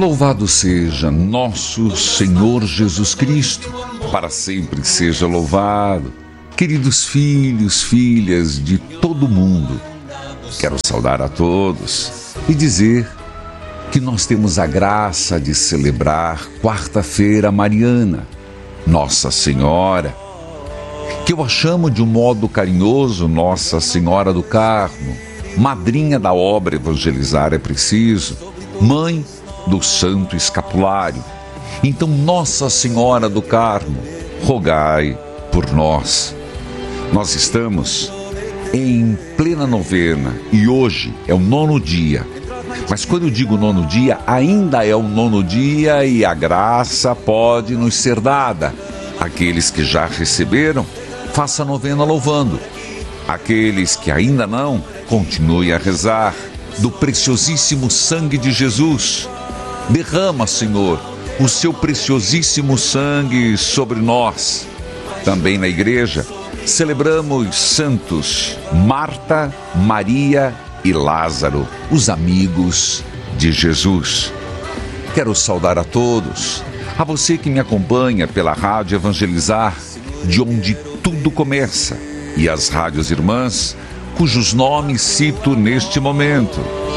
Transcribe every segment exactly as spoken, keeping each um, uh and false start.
Louvado seja nosso Senhor Jesus Cristo, para sempre seja louvado. Queridos filhos, filhas de todo mundo, quero saudar a todos e dizer que nós temos a graça de celebrar quarta-feira mariana, Nossa Senhora, que eu a chamo de um modo carinhoso Nossa Senhora do Carmo, madrinha da obra Evangelizar é Preciso, mãe do Santo Escapulário. Então, Nossa Senhora do Carmo, rogai por nós. Nós estamos em plena novena e hoje é o nono dia. Mas quando eu digo nono dia, ainda é o nono dia e a graça pode nos ser dada. Aqueles que já receberam, faça a novena louvando. Aqueles que ainda não, continue a rezar do preciosíssimo sangue de Jesus. Derrama, Senhor, o seu preciosíssimo sangue sobre nós. Também na igreja, celebramos santos Marta, Maria e Lázaro, os amigos de Jesus. Quero saudar a todos, a você que me acompanha pela Rádio Evangelizar, de onde tudo começa, e as rádios irmãs, cujos nomes cito neste momento.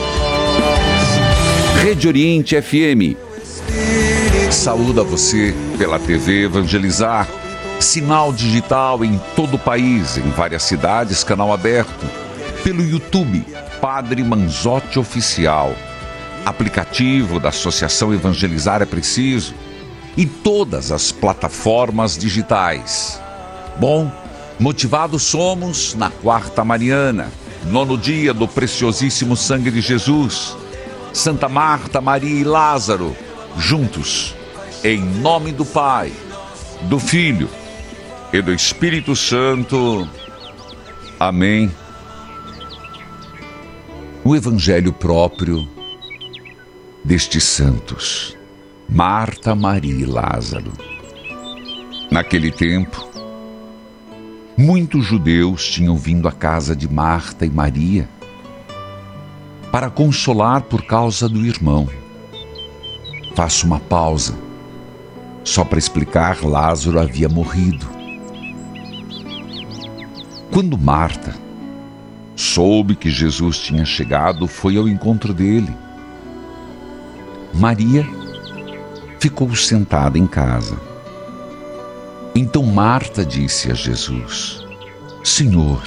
Rede Oriente F M, saúda você pela T V Evangelizar, sinal digital em todo o país, em várias cidades, canal aberto, pelo YouTube, Padre Manzotti Oficial, aplicativo da Associação Evangelizar é Preciso e todas as plataformas digitais. Bom, motivados somos na quarta mariana, nono dia do preciosíssimo sangue de Jesus. Santa Marta, Maria e Lázaro, juntos, em nome do Pai, do Filho e do Espírito Santo. Amém. O evangelho próprio destes santos, Marta, Maria e Lázaro. Naquele tempo, muitos judeus tinham vindo à casa de Marta e Maria para consolar por causa do irmão. Faço uma pausa, só para explicar, Lázaro havia morrido. Quando Marta soube que Jesus tinha chegado, foi ao encontro dele. Maria ficou sentada em casa. Então Marta disse a Jesus: Senhor,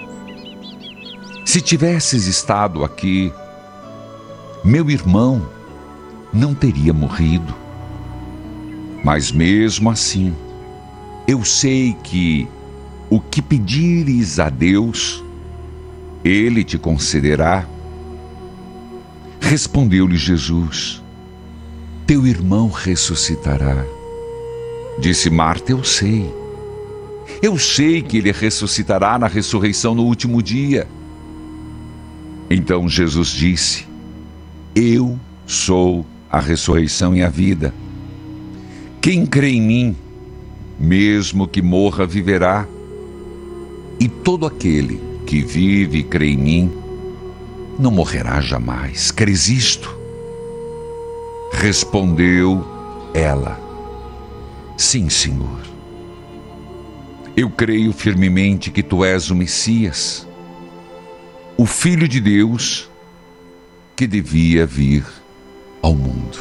se tivesses estado aqui, meu irmão não teria morrido. Mas mesmo assim, eu sei que o que pedires a Deus, Ele te concederá. Respondeu-lhe Jesus: teu irmão ressuscitará. Disse Marta: eu sei. Eu sei que ele ressuscitará na ressurreição no último dia. Então Jesus disse: eu sou a ressurreição e a vida. Quem crê em mim, mesmo que morra, viverá. E todo aquele que vive e crê em mim, não morrerá jamais. Crês isto? Respondeu ela: sim, Senhor. Eu creio firmemente que tu és o Messias, o Filho de Deus, que devia vir ao mundo.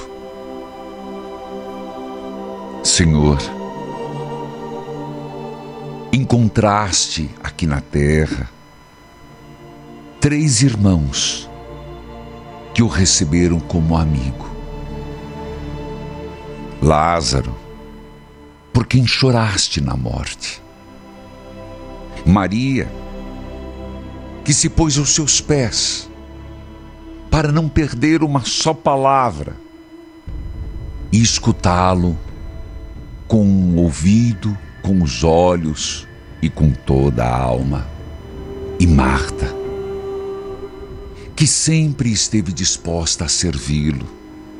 Senhor, encontraste aqui na terra três irmãos que o receberam como amigo. Lázaro, por quem choraste na morte. Maria, que se pôs aos seus pés para não perder uma só palavra e escutá-lo com o ouvido, com os olhos e com toda a alma. E Marta, que sempre esteve disposta a servi-lo,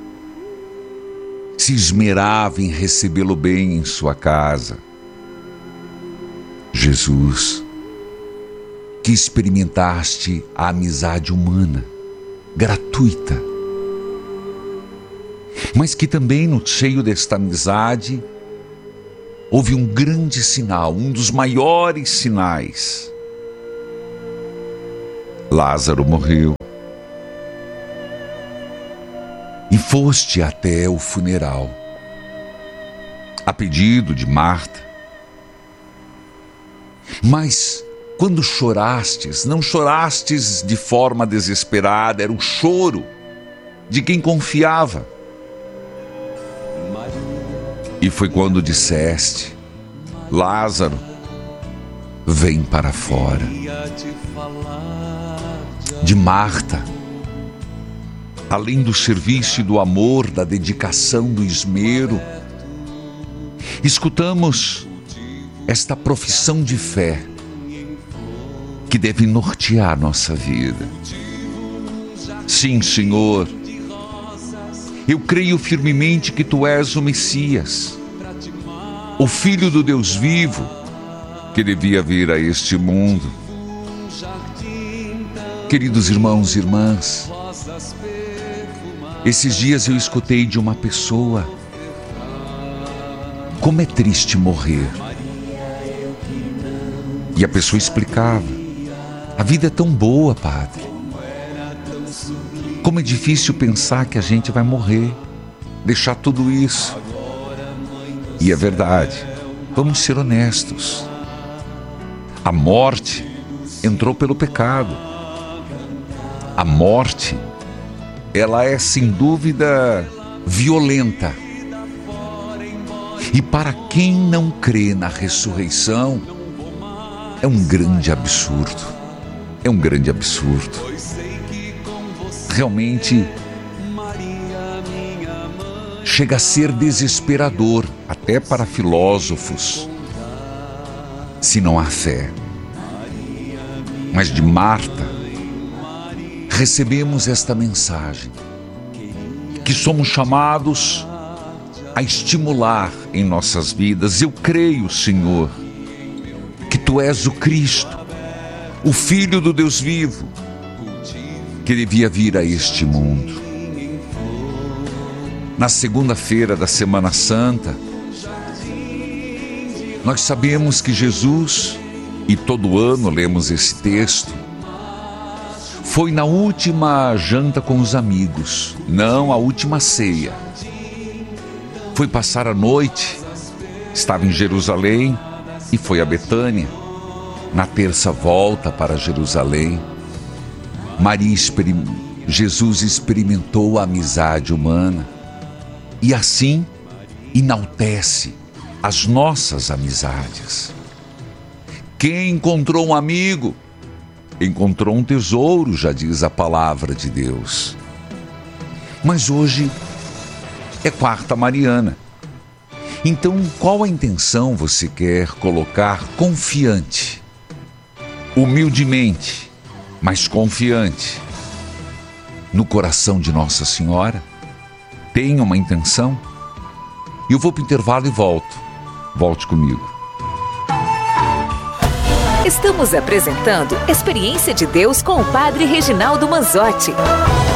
se esmerava em recebê-lo bem em sua casa. Jesus, que experimentaste a amizade humana, gratuita. mas que também no seio desta amizade houve um grande sinal, um dos maiores sinais. Lázaro morreu. E foste até o funeral, a pedido de Marta. Mas quando chorastes, não chorastes de forma desesperada, era o choro de quem confiava. E foi quando disseste: Lázaro, vem para fora. De Marta, além do serviço e do amor, da dedicação, do esmero, escutamos esta profissão de fé que deve nortear nossa vida. Sim, Senhor, eu creio firmemente que Tu és o Messias, o Filho do Deus vivo, que devia vir a este mundo. Queridos irmãos e irmãs, esses dias eu escutei de uma pessoa: como é triste morrer. E a pessoa explicava: a vida é tão boa, padre. Como é difícil pensar que a gente vai morrer, deixar tudo isso. E é verdade, vamos ser honestos. A morte entrou pelo pecado. A morte, ela é sem dúvida violenta. E para quem não crê na ressurreição, é um grande absurdo. É um grande absurdo. Realmente chega a ser desesperador, até para filósofos, se não há fé. Mas de Marta recebemos esta mensagem, que somos chamados a estimular em nossas vidas. Eu creio, Senhor, que Tu és o Cristo, o Filho do Deus vivo, que devia vir a este mundo. Na segunda-feira da Semana Santa, nós sabemos que Jesus, e todo ano lemos esse texto, foi na última janta com os amigos, não a última ceia. Foi passar a noite, estava em Jerusalém e foi a Betânia. Na terça volta para Jerusalém. Maria experim... Jesus experimentou a amizade humana e assim enaltece as nossas amizades. Quem encontrou um amigo, encontrou um tesouro, já diz a palavra de Deus. Mas hoje é quarta mariana. Então, qual a intenção você quer colocar confiante, humildemente, mas confiante, no coração de Nossa Senhora? Tem uma intenção? Eu vou para o intervalo e volto. Volte comigo. Estamos apresentando Experiência de Deus com o Padre Reginaldo Manzotti.